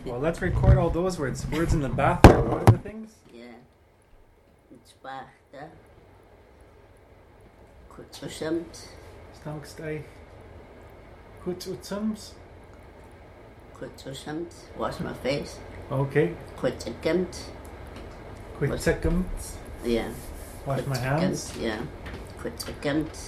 Well, let's record all those words. Words in the bathroom. What are the things? Yeah. It's bachter. Kutsusamt. Snaugstij. Kutsums. Kutsusamt. Wash my face. Okay. Kutsukamt. Kutsukums. Yeah. Wash my hands. Yeah. Kutsukamt.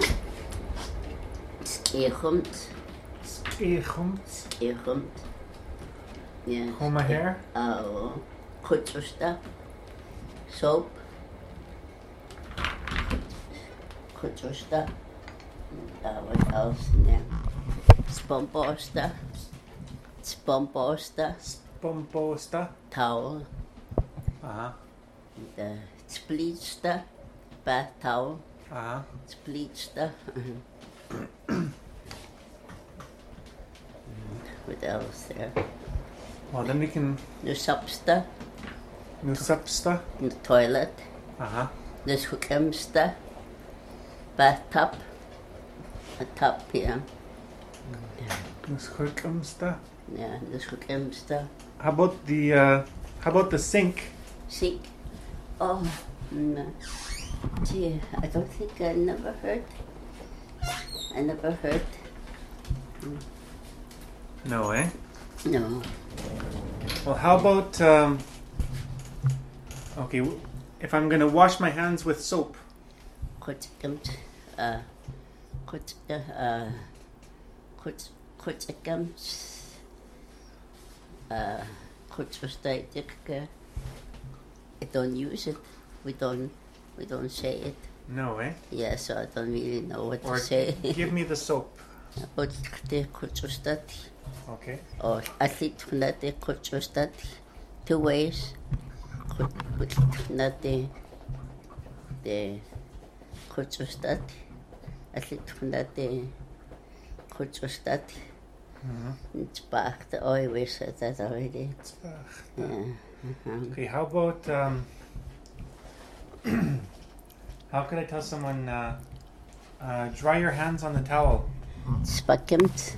Skeechumt. Skechums. Skeechumt. Yeah. Comb my hair. Oh. Kutsusta. Soap. Kutsusta. What else in there? Spomposta. Spomposta. Spomposta. Towel. Uh-huh. Spleetsta. Bath towel. Uh-huh. Spleetsta. What else there? Well, then we can... Nusupsta. Nusupsta. The toilet. Uh-huh. Nushukamsta. Bathtub. A tub, yeah. Nushukamsta. Yeah, nushukamsta. How about the sink? See? Oh, no. Gee, I don't think I never heard. No, eh? No. Well, how about, okay, if I'm gonna wash my hands with soap? Kutsukamt. Kutsustatic. I don't use it. We don't say it. No, eh? Yeah, so I don't really know what Or to say. give me the soap. But the kutsustati. Okay. Or at least not the kutsustati. 2 ways. Not the kutsustati. At least not the kutsustati. Mm-hmm. It's back. I always said that already. It's back. Yeah. Uh-huh. Okay, how about, how could I tell someone, dry your hands on the towel? Spakkimt.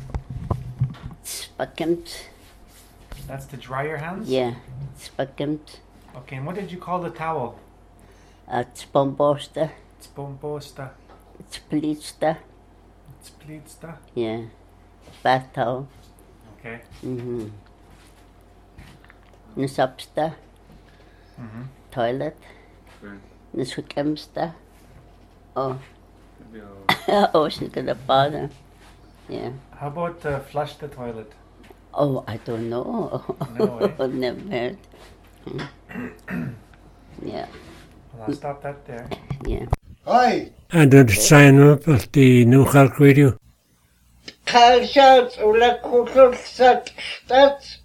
That's to dry your hands? Yeah. Spakkimt. Okay, and what did you call the towel? Spomposta. Spomposta. Spleetsta. Splitsta. Yeah. Bath towel. Okay. Mm-hmm. Nusupsta. Mm-hmm. Toilet. Okay. Nushukamsta. Oh. Maybe I'll... Oh, she's gonna bother. Yeah. How about flush the toilet? Oh, I don't know. No, eh? Never heard. Yeah. Well, I'll stop that there. Yeah. Hi, And the sign up of the New Halk Radio. Kalshat ula kukulsat stat.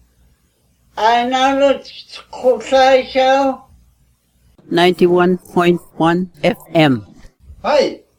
Analut kuklaisha. 91.1 FM. Hi,